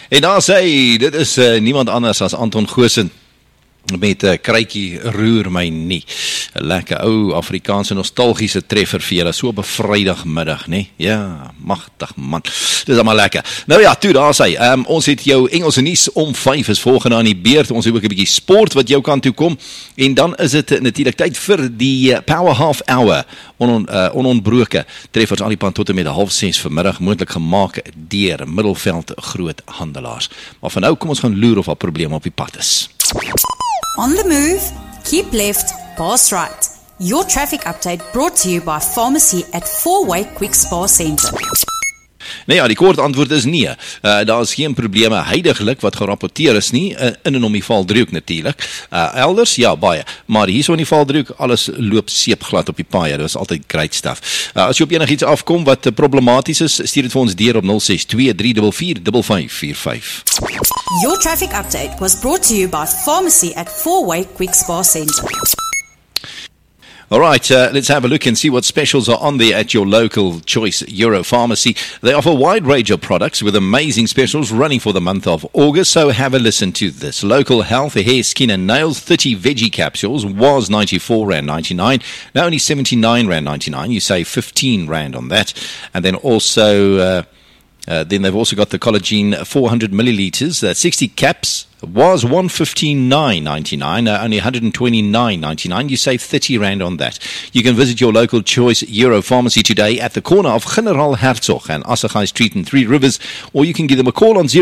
En daar sê hy, dit is niemand anders as Anton Goosen met Kruitjie roer my nie. 'n Lekker ou Afrikaanse nostalgiese treffer vir julle, so op 'n Vrydagmiddag, nee? Ja, magtig man. Dis allemaal lekker. Nou ja, toe daar sê, ons het jou Engelse nuus om 5 is volgende aan die beurt. Ons het ook 'n bietjie sport wat jou kant toe kom. En dan is dit natuurlik tyd vir die Power Half Hour. Onontbroke treffers aan die pand tot en met 5:30 vanmiddag, moontlik gemaak deur Middelveld groothandelaars. Maar vir nou kom ons gaan loer of al probleme op die pad is. On the move, keep left, pass right. Your traffic update brought to you by Pharmacy at 4-Way Quick Spa Centre. Nou ja, die kort antwoord is nee. Daar is geen probleme huidiglik wat gerapporteer is nie, in en om die Valdriehoek natuurlik. Elders, ja, baie. Maar hier so in die Valdriehoek, alles loop seepglad op die paaie. Dit is altyd great stuff. As jy op enigiets afkom wat problematies is, stuur dit vir ons deur op 062-344-5545. Your traffic update was brought to you by Pharmacy at 4-Way Quick Spa Centre. All right, let's have a look and see what specials are on there at your local choice Euro Pharmacy. They offer a wide range of products with amazing specials running for the month of August, so have a listen to this. Local health, hair, skin and nails, 30 veggie capsules was R94.99, now only R79.99. You save R15 on that. And then also... then they've also got the collagen 400 milliliters, 60 caps, was $159.99, only $129.99. You save R30 on that. You can visit your local choice Euro Pharmacy today at the corner of General Herzog and Assaghai Street in Three Rivers, or you can give them a call on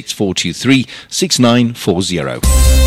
016-423-6940.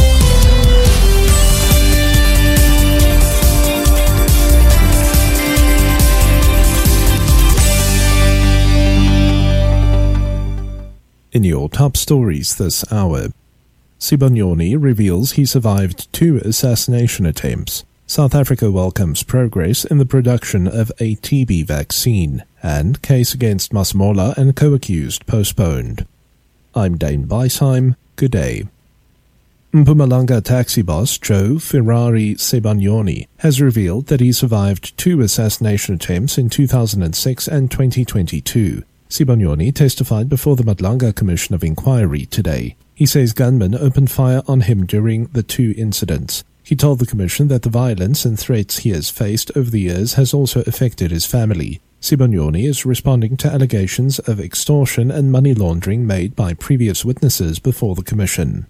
In your top stories this hour, Sibanyoni reveals he survived 2 assassination attempts. South Africa welcomes progress in the production of a TB vaccine, and case against Masemola and co-accused postponed. I'm Dane Weisheim. Good day. Mpumalanga taxi boss Joe Ferrari Sibanyoni has revealed that he survived 2 assassination attempts in 2006 and 2022. Sibanyoni testified before the Madlanga Commission of Inquiry today. He says gunmen opened fire on him during the 2 incidents. He told the commission that the violence and threats he has faced over the years has also affected his family. Sibanyoni is responding to allegations of extortion and money laundering made by previous witnesses before the commission.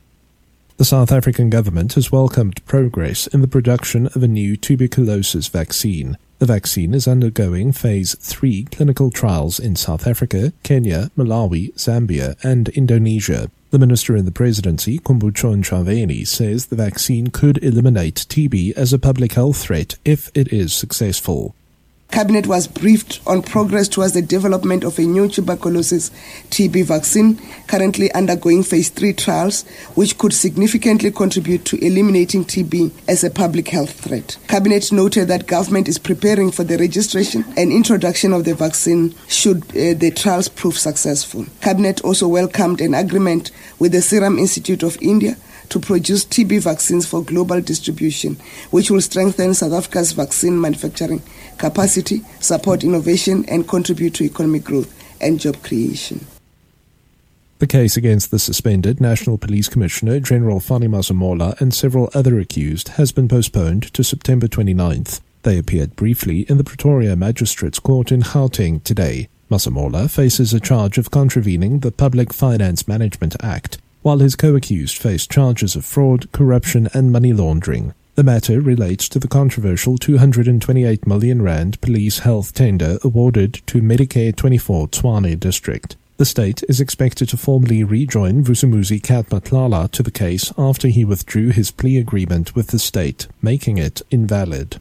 The South African government has welcomed progress in the production of a new tuberculosis vaccine. The vaccine is undergoing Phase 3 clinical trials in South Africa, Kenya, Malawi, Zambia, and Indonesia. The minister in the presidency, Khumbudzo Ntshavheni, says the vaccine could eliminate TB as a public health threat if it is successful. Cabinet was briefed on progress towards the development of a new tuberculosis TB vaccine, currently undergoing Phase 3 trials, which could significantly contribute to eliminating TB as a public health threat. Cabinet noted that government is preparing for the registration and introduction of the vaccine should the trials prove successful. Cabinet also welcomed an agreement with the Serum Institute of India to produce TB vaccines for global distribution, which will strengthen South Africa's vaccine manufacturing capacity, support innovation, and contribute to economic growth and job creation. The case against the suspended National Police Commissioner General Fani Masemola and several other accused has been postponed to September 29th. They appeared briefly in the Pretoria Magistrates Court in Gauteng today. Masemola faces a charge of contravening the Public Finance Management Act, while his co-accused faced charges of fraud, corruption and money laundering. The matter relates to the controversial R228 million police health tender awarded to Medicare 24 Tshwane district. The state is expected to formally rejoin Vusumuzi Katmatlala to the case after he withdrew his plea agreement with the state, making it invalid.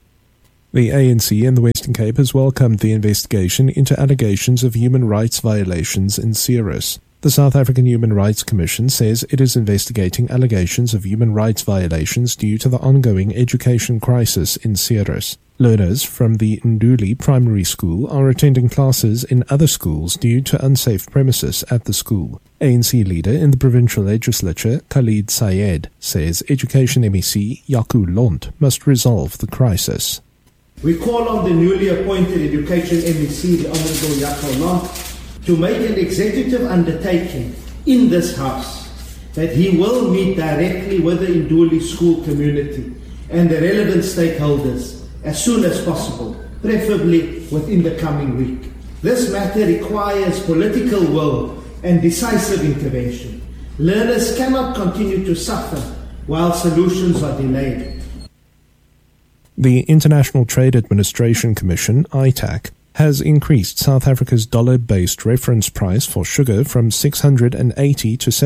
The ANC in the Western Cape has welcomed the investigation into allegations of human rights violations in Ceres. The South African Human Rights Commission says it is investigating allegations of human rights violations due to the ongoing education crisis in Ceres. Learners from the Nduli Primary School are attending classes in other schools due to unsafe premises at the school. ANC leader in the provincial legislature, Khalid Sayed, says Education MEC Yaku Lont must resolve the crisis. We call on the newly appointed Education MEC, the Honourable Yaku Lont, to make an executive undertaking in this House that he will meet directly with the Nduli school community and the relevant stakeholders as soon as possible, preferably within the coming week. This matter requires political will and decisive intervention. Learners cannot continue to suffer while solutions are delayed. The International Trade Administration Commission, ITAC, has increased South Africa's dollar-based reference price for sugar from $680 to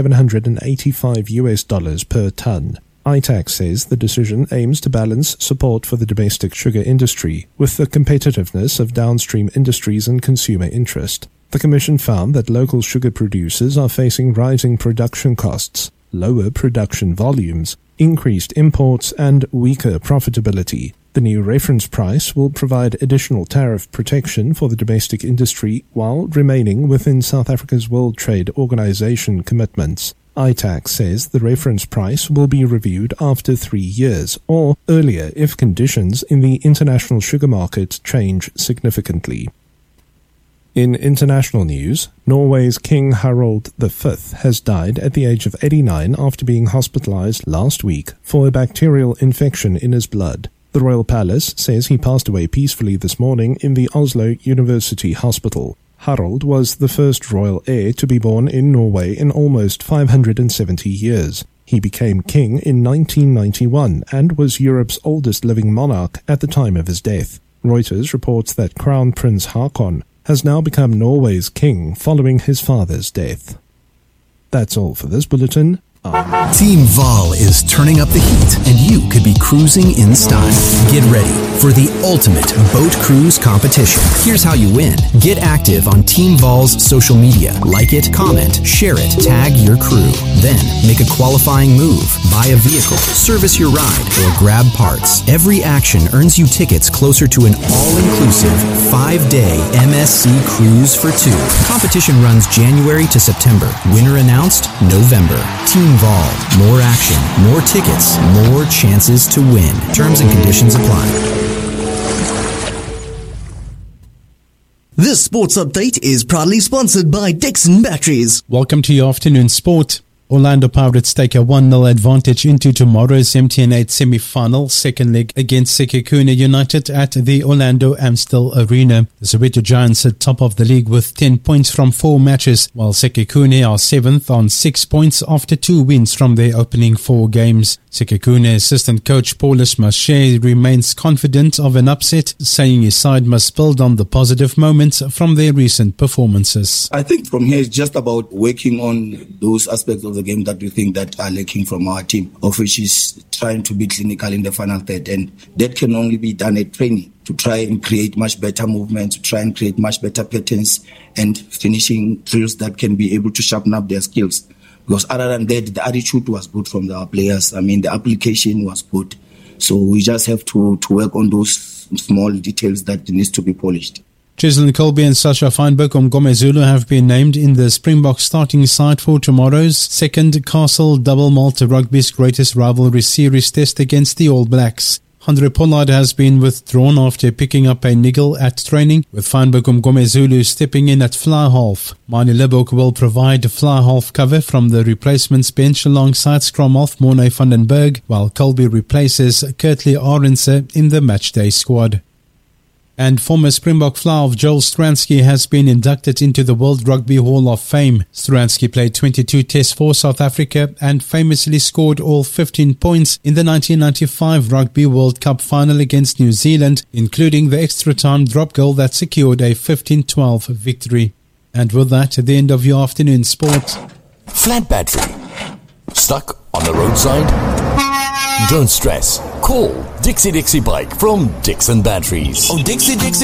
$785 per ton. ITAC says the decision aims to balance support for the domestic sugar industry with the competitiveness of downstream industries and consumer interest. The Commission found that local sugar producers are facing rising production costs, lower production volumes, increased imports, and weaker profitability. The new reference price will provide additional tariff protection for the domestic industry while remaining within South Africa's World Trade Organization commitments. ITAC says the reference price will be reviewed after 3 years, or earlier if conditions in the international sugar market change significantly. In international news, Norway's King Harald V has died at the age of 89 after being hospitalized last week for a bacterial infection in his blood. The Royal Palace says he passed away peacefully this morning in the Oslo University Hospital. Harald was the first royal heir to be born in Norway in almost 570 years. He became king in 1991 and was Europe's oldest living monarch at the time of his death. Reuters reports that Crown Prince Haakon has now become Norway's king following his father's death. That's all for this bulletin. Team Val is turning up the heat, and you could be cruising in style. Get ready for the ultimate boat cruise competition. Here's how you win. Get active on Team Val's social media. Like it, comment, share it, tag your crew. Then make a qualifying move, buy a vehicle, service your ride, or grab parts. Every action earns you tickets closer to an all-inclusive 5-day MSC cruise for two. Competition runs January to September. Winner announced November. Team Val. More action, more tickets, more chances to win. Terms and conditions apply. This sports update is proudly sponsored by Dixon Batteries. Welcome to your afternoon sport. Orlando Pirates take a 1-0 advantage into tomorrow's MTN 8 semi-final, second leg against Sekhukhune United at the Orlando Amstel Arena. The Soweto Giants are top of the league with 10 points from 4 matches, while Sekhukhune are 7th on 6 points after 2 wins from their opening 4 games. Sekhukhune assistant coach Paulus Maché remains confident of an upset, saying his side must build on the positive moments from their recent performances. I think from here it's just about working on those aspects of the game that we think that are lacking from our team, of which is trying to be clinical in the final third, and that can only be done at training to try and create much better movements, to try and create much better patterns and finishing drills that can be able to sharpen up their skills. Because other than that, the attitude was good from our players. I mean, the application was good. So we just have to work on those small details that needs to be polished. Cheslin Colby and Sasha Feinberg Mngomezulu have been named in the Springbok starting side for tomorrow's second Castle Double Malta Rugby's greatest rivalry series test against the All Blacks. Andre Pollard has been withdrawn after picking up a niggle at training, with Feinberg Mngomezulu stepping in at fly half. Manie Libbok will provide fly half cover from the replacements bench alongside scrum half Morne van den Berg, while Colby replaces Kurtley Arendse in the matchday squad. And former Springbok fly half Joel Stransky has been inducted into the World Rugby Hall of Fame. Stransky played 22 tests for South Africa and famously scored all 15 points in the 1995 Rugby World Cup final against New Zealand, including the extra-time drop goal that secured a 15-12 victory. And with that, at the end of your afternoon sport. Flat battery. Stuck on the roadside? Don't stress. Call Dixie Bike from Dixon Batteries. Oh, Dixie.